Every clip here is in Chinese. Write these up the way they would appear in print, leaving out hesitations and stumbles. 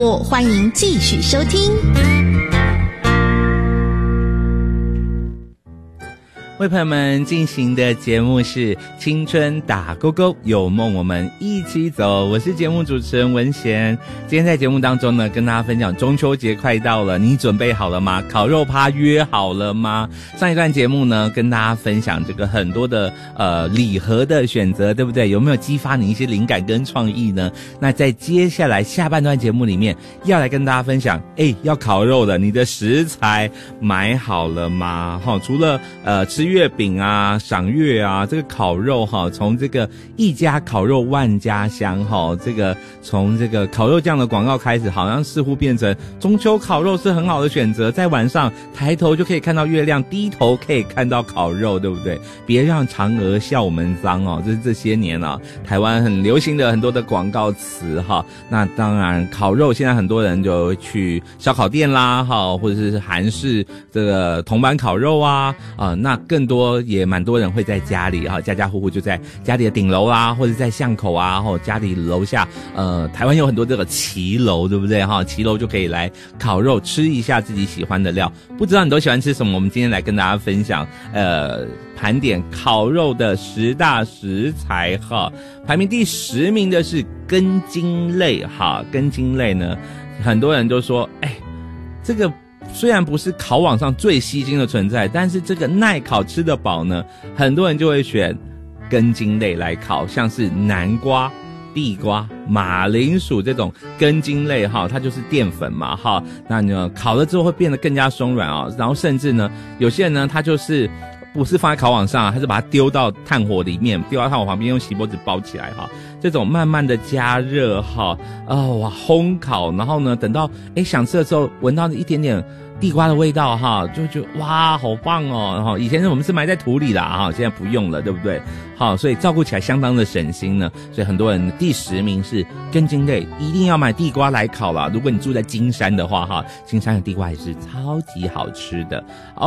欢迎继续收听。 为朋友们进行的节目是青春打勾勾，有梦我们一起走，我是节目主持人文贤。今天在节目当中呢，跟大家分享中秋节快到了，你准备好了吗？烤肉趴约好了吗？上一段节目呢，跟大家分享这个很多的礼盒的选择，对不对？有没有激发你一些灵感跟创意呢？那在接下来下半段节目里面，要来跟大家分享，要烤肉了，你的食材买好了吗？除了吃月饼啊、赏月啊，这个烤肉从这个一家烤肉万家香这个从这个烤肉酱的广告开始，好像似乎变成中秋烤肉是很好的选择，在晚上抬头就可以看到月亮，低头可以看到烤肉，对不对？别让嫦娥笑我们脏这是这些年台湾很流行的很多的广告词那当然烤肉现在很多人就去烧烤店啦或者是韩式这个铜板烤肉那更多也蛮多人会在家里家家户户就在家里的顶楼啦，或者在巷口或家里楼下台湾有很多这个骑楼，对不对骑楼就可以来烤肉，吃一下自己喜欢的料。不知道你都喜欢吃什么？我们今天来跟大家分享盘点烤肉的10大食材排名第10名的是根茎类根茎类呢，很多人都说这个虽然不是烤网上最吸睛的存在，但是这个耐烤吃得饱呢，很多人就会选根茎类来烤，像是南瓜、地瓜、马铃薯这种根茎类它就是淀粉嘛那呢烤了之后会变得更加松软然后甚至呢有些人呢他就是不是放在烤网上他是把它丢到炭火里面，丢到炭火旁边用锡箔纸包起来这种慢慢的加热烘烤，然后呢等到想吃的时候闻到一点点地瓜的味道就觉得哇好棒以前我们是埋在土里啦现在不用了，对不对？所以照顾起来相当的省心呢。所以很多人第10名是根茎类，一定要买地瓜来烤啦。如果你住在金山的话金山的地瓜也是超级好吃的。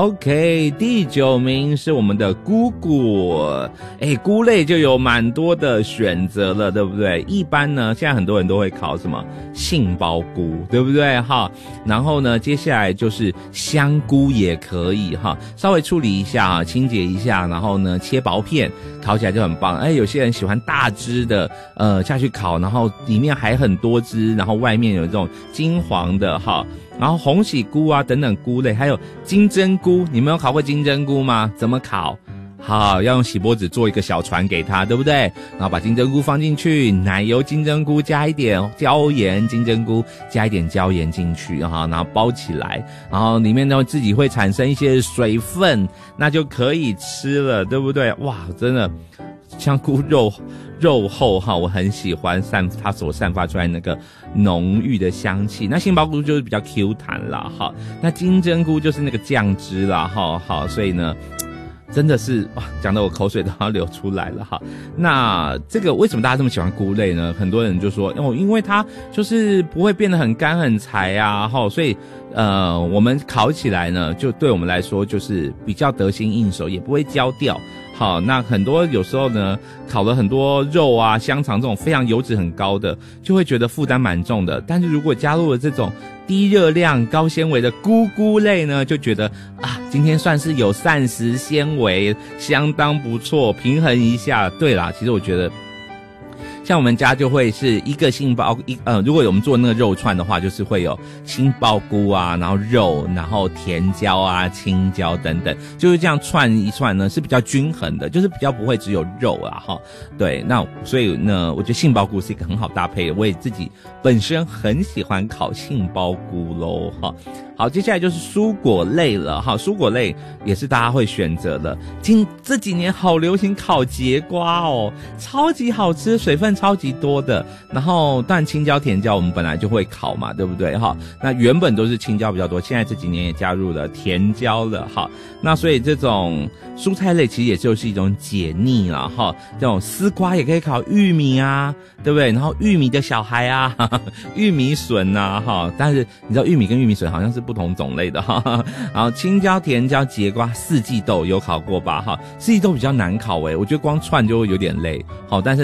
OK， 第9名是我们的菇菇类就有蛮多的选择了，对不对？一般呢现在很多人都会烤什么杏鲍菇，对不对然后呢接下来就是香菇也可以稍微处理一下清洁一下，然后呢切薄片，烤起来就很棒。有些人喜欢大只的下去烤，然后里面还很多汁，然后外面有这种金黄的然后红喜菇等等菇类，还有金针菇。你们有烤过金针菇吗？怎么烤？要用锡箔纸做一个小船给它，对不对？然后把金针菇放进去，奶油金针菇加一点椒盐，金针菇加一点椒盐进去然后包起来，然后里面呢自己会产生一些水分，那就可以吃了，对不对？哇，真的香菇肉厚我很喜欢它所散发出来那个浓郁的香气。那杏鲍菇就是比较 Q 弹啦那金针菇就是那个酱汁啦所以呢真的是讲得我口水都要流出来了那这个为什么大家这么喜欢菇类呢？很多人就说因为它就是不会变得很干很柴所以我们烤起来呢就对我们来说就是比较得心应手，也不会焦掉。那很多有时候呢烤了很多肉香肠这种非常油脂很高的，就会觉得负担蛮重的。但是如果加入了这种低热量高纤维的菇类呢，就觉得今天算是有膳食纤维，相当不错，平衡一下。对啦，其实我觉得像我们家就会是一个杏鲍如果我们做那个肉串的话，就是会有杏鲍菇然后肉，然后甜椒青椒等等，就是这样串一串呢是比较均衡的，就是比较不会只有肉对，那所以呢我觉得杏鲍菇是一个很好搭配的，我也自己本身很喜欢烤杏鲍菇咯好，接下来就是蔬果类了蔬果类也是大家会选择的。这几年好流行烤节瓜超级好吃，水分超级多的。然后当然青椒甜椒我们本来就会烤嘛，对不对那原本都是青椒比较多，现在这几年也加入了甜椒了那所以这种蔬菜类其实也就是一种解腻啦这种丝瓜也可以烤，玉米对不对？然后玉米的小孩玉米笋但是你知道玉米跟玉米笋好像是不同种类的然后青椒甜椒节瓜四季豆有烤过吧四季豆比较难烤我觉得光串就有点累但是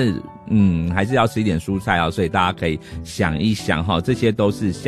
还是要吃一点蔬菜哦，所以大家可以想一想哈，这些都是